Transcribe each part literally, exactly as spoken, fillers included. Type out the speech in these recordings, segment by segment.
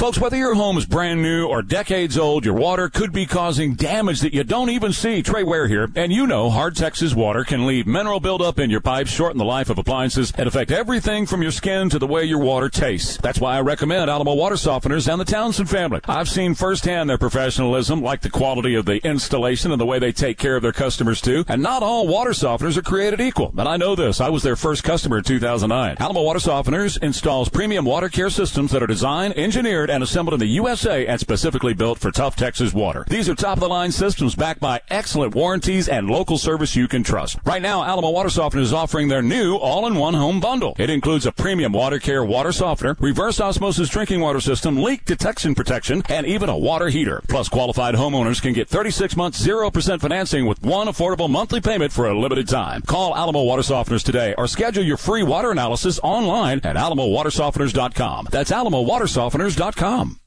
Folks, whether your home is brand new or decades old, your water could be causing damage that you don't even see. Trey Ware here, and you know Hard Texas water can leave mineral buildup in your pipes, shorten the life of appliances, and affect everything from your skin to the way your water tastes. That's why I recommend Alamo Water Softeners and the Townsend family. I've seen firsthand their professionalism, like the quality of the installation and the way they take care of their customers too. And not all water softeners are created equal. But I know this. I was their first customer in two thousand nine. Alamo Water Softeners installs premium water care systems that are designed, engineered, and assembled in the U S A and specifically built for tough Texas water. These are top-of-the-line systems backed by excellent warranties and local service you can trust. Right now, Alamo Water Softener is offering their new all-in-one home bundle. It includes a premium water care water softener, reverse osmosis drinking water system, leak detection protection, and even a water heater. Plus, qualified homeowners can get thirty-six months, zero percent financing with one affordable monthly payment for a limited time. Call Alamo Water Softeners today or schedule your free water analysis online at alamo water softeners dot com. That's alamo water softeners dot com.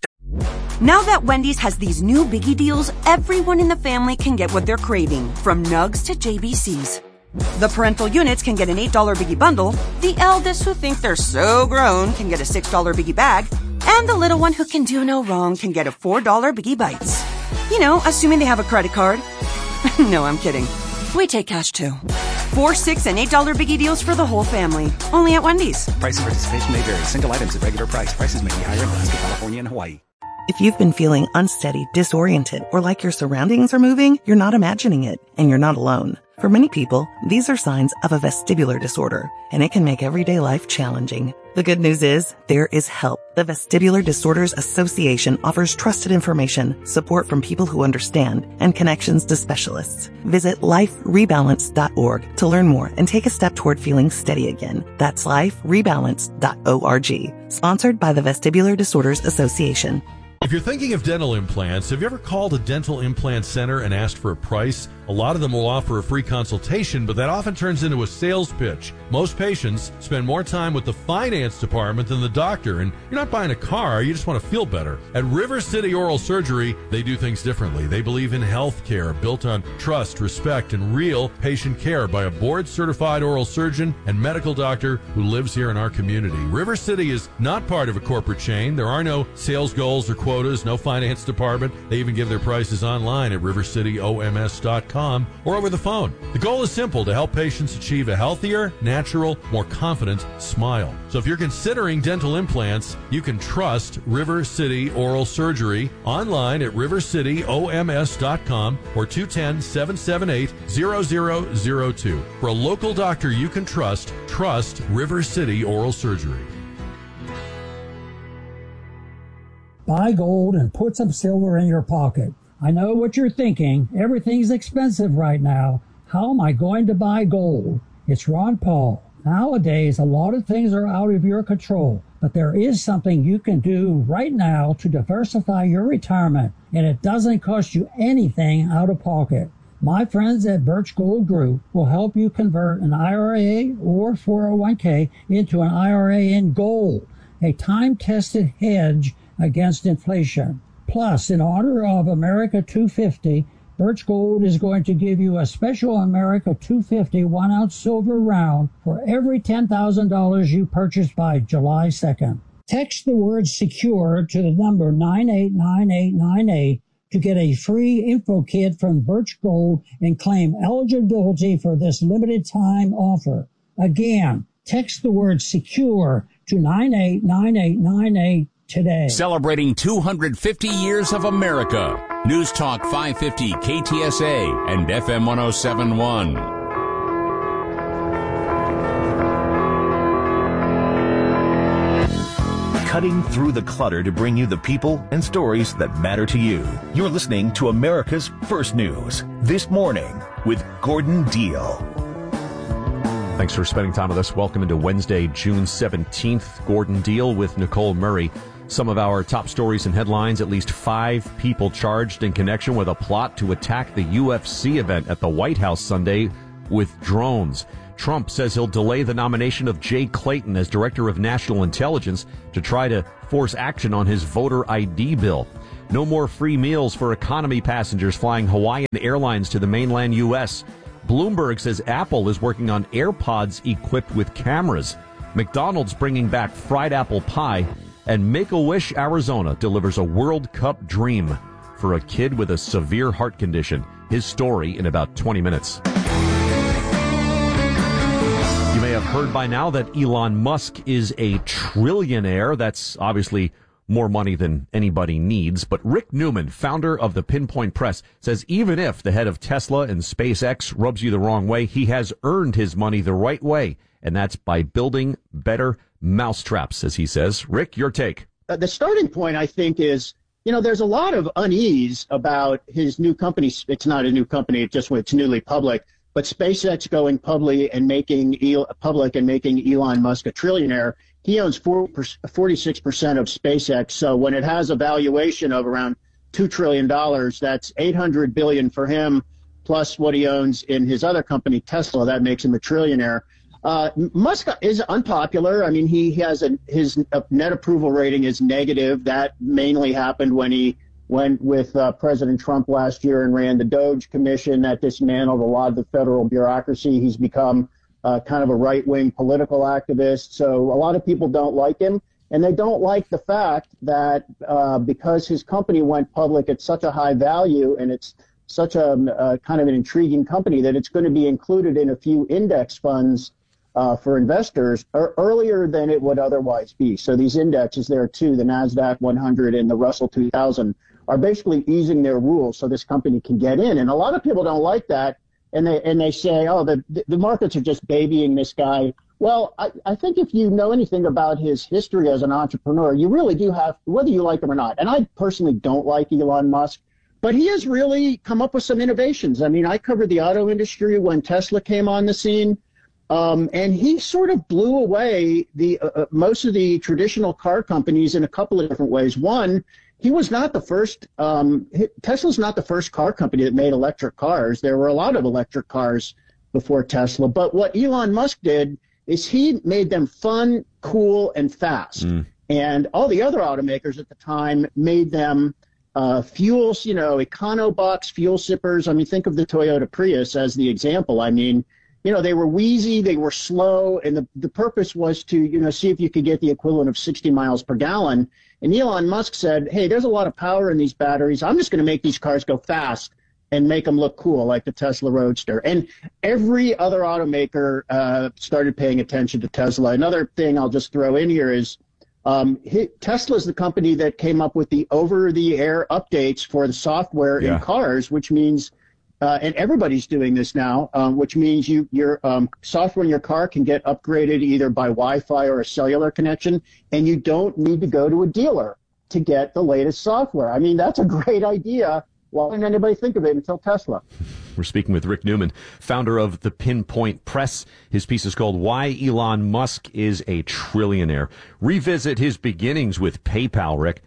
Now that Wendy's has these new biggie deals, everyone in the family can get what they're craving, from nugs to J B Cs. The parental units can get an eight dollar biggie bundle, the eldest who think they're so grown can get a six dollar biggie bag, and the little one who can do no wrong can get a four dollar biggie bites. You know, assuming they have a credit card. No, I'm kidding. We take cash too. Four, six, and eight dollar biggie deals for the whole family. Only at Wendy's. Price and participation may vary. Single items at regular price. Prices may be higher in Alaska, California, and Hawaii. If you've been feeling unsteady, disoriented, or like your surroundings are moving, you're not imagining it, and you're not alone. For many people, these are signs of a vestibular disorder, and it can make everyday life challenging. The good news is, there is help. The Vestibular Disorders Association offers trusted information, support from people who understand, and connections to specialists. Visit life rebalance dot org to learn more and take a step toward feeling steady again. That's life rebalance dot org. Sponsored by the Vestibular Disorders Association. If you're thinking of dental implants, have you ever called a dental implant center and asked for a price? A lot of them will offer a free consultation, but that often turns into a sales pitch. Most patients spend more time with the finance department than the doctor, and you're not buying a car, you just want to feel better. At River City Oral Surgery, they do things differently. They believe in health care built on trust, respect, and real patient care by a board-certified oral surgeon and medical doctor who lives here in our community. River City is not part of a corporate chain. There are no sales goals or quotas, no finance department. They even give their prices online at river city o m s dot com or over the phone. The goal is simple: to help patients achieve a healthier, natural, more confident smile. So if you're considering dental implants, you can trust River City Oral Surgery online at river city o m s dot com or two one zero, seven seven eight, zero zero zero two. For a local doctor you can trust, trust River City Oral Surgery. Buy gold and put some silver in your pocket. I know what you're thinking. Everything's expensive right now. How am I going to buy gold? It's Ron Paul. Nowadays, a lot of things are out of your control, but there is something you can do right now to diversify your retirement, and it doesn't cost you anything out of pocket. My friends at Birch Gold Group will help you convert an I R A or four oh one k into an I R A in gold, a time-tested hedge against inflation. Plus, in honor of America two fifty, Birch Gold is going to give you a special America two fifty one-ounce silver round for every ten thousand dollars you purchase by July second. Text the word SECURE to the number nine eight nine eight nine eight to get a free info kit from Birch Gold and claim eligibility for this limited time offer. Again, text the word SECURE to nine eight nine eight nine eight today. Celebrating two hundred fifty years of America. News Talk five fifty K T S A and F M one oh seven point one. Cutting through the clutter to bring you the people and stories that matter to you. You're listening to America's First News This Morning with Gordon Deal. Thanks for spending time with us. Welcome into Wednesday, June seventeenth. Gordon Deal with Nicole Murray. Some of our top stories and headlines: at least five people charged in connection with a plot to attack the U F C event at the White House Sunday with drones. Trump says he'll delay the nomination of Jay Clayton as Director of National Intelligence to try to force action on his voter I D bill. No more free meals for economy passengers flying Hawaiian Airlines to the mainland U S. Bloomberg says Apple is working on AirPods equipped with cameras. McDonald's bringing back fried apple pie. And Make-A-Wish Arizona delivers a World Cup dream for a kid with a severe heart condition. His story in about twenty minutes. You may have heard by now that Elon Musk is a trillionaire. That's obviously more money than anybody needs. But Rick Newman, founder of the Pinpoint Press, says even if the head of Tesla and SpaceX rubs you the wrong way, he has earned his money the right way. And that's by building better mousetraps, as he says. Rick, your take. Uh, the starting point, I think, is, you know, there's a lot of unease about his new company. It's not a new company, it just it's newly public. But SpaceX going public and making El- public and making Elon Musk a trillionaire. He owns forty-six percent of SpaceX. So when it has a valuation of around two trillion dollars, that's eight hundred billion dollars for him, plus what he owns in his other company, Tesla. That makes him a trillionaire. Uh, Musk is unpopular. I mean, he has a, his net approval rating is negative. That mainly happened when he went with uh, President Trump last year and ran the Doge Commission that dismantled a lot of the federal bureaucracy. He's become uh, kind of a right-wing political activist. So a lot of people don't like him, and they don't like the fact that uh, because his company went public at such a high value and it's such a uh, kind of an intriguing company that it's going to be included in a few index funds Uh, for investors er, earlier than it would otherwise be. So these indexes there too, the NASDAQ one hundred and the Russell two thousand, are basically easing their rules so this company can get in. And a lot of people don't like that, and they and they say, oh, the the markets are just babying this guy. Well, I, I think if you know anything about his history as an entrepreneur, you really do have, whether you like him or not. And I personally don't like Elon Musk, but he has really come up with some innovations. I mean, I covered the auto industry when Tesla came on the scene. Um, and he sort of blew away the uh, most of the traditional car companies in a couple of different ways. One, he was not the first. Um, Tesla's not the first car company that made electric cars. There were a lot of electric cars before Tesla. But what Elon Musk did is he made them fun, cool, and fast. Mm. And all the other automakers at the time made them uh, fuels, you know, econo-box fuel sippers. I mean, think of the Toyota Prius as the example. I mean, you know, they were wheezy, they were slow, and the, the purpose was to, you know, see if you could get the equivalent of sixty miles per gallon. And Elon Musk said, hey, there's a lot of power in these batteries. I'm just going to make these cars go fast and make them look cool, like the Tesla Roadster. And every other automaker uh, started paying attention to Tesla. Another thing I'll just throw in here is um, Tesla is the company that came up with the over-the-air updates for the software yeah. in cars, which means Uh, and everybody's doing this now, um, which means you, your um, software in your car can get upgraded either by Wi-Fi or a cellular connection, and you don't need to go to a dealer to get the latest software. I mean, that's a great idea. Why didn't anybody think of it until Tesla? We're speaking with Rick Newman, founder of the Pinpoint Press. His piece is called Why Elon Musk is a Trillionaire. Revisit his beginnings with PayPal, Rick.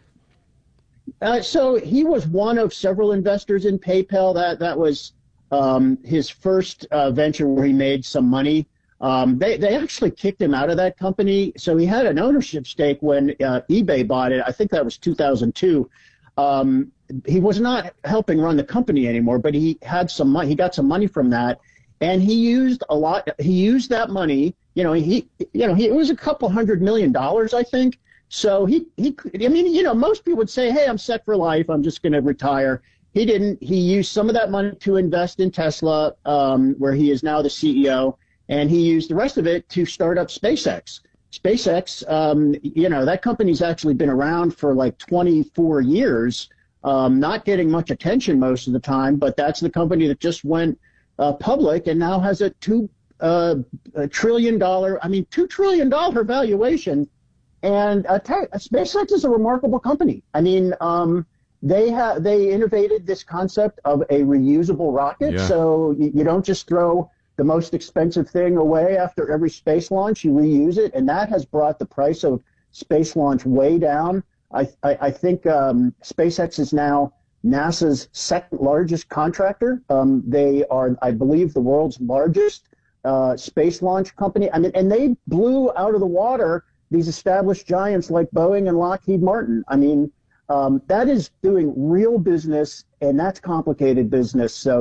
Uh, so he was one of several investors in PayPal. That that was um, his first uh, venture where he made some money. Um, they they actually kicked him out of that company. So he had an ownership stake when uh, eBay bought it. I think that was two thousand two. Um, he was not helping run the company anymore, but he had some money. He got some money from that, and he used a lot. He used that money. You know, he you know he it was a couple hundred million dollars, I think. So he, he, I mean, you know, most people would say, hey, I'm set for life. I'm just going to retire. He didn't. He used some of that money to invest in Tesla, um, where he is now the C E O, and he used the rest of it to start up SpaceX. SpaceX, um, you know, that company's actually been around for like twenty-four years, um, not getting much attention most of the time, but that's the company that just went uh, public and now has a two uh, a trillion dollar, I mean, two trillion dollar valuation. And uh, SpaceX is a remarkable company. I mean, um, they have they innovated this concept of a reusable rocket. Yeah. So you, you don't just throw the most expensive thing away after every space launch. You reuse it, and that has brought the price of space launch way down. I I, I think um, SpaceX is now NASA's second largest contractor. Um, they are, I believe, the world's largest uh, space launch company. I mean, and they blew out of the water these established giants like Boeing and Lockheed Martin. I mean, um, that is doing real business, and that's complicated business. So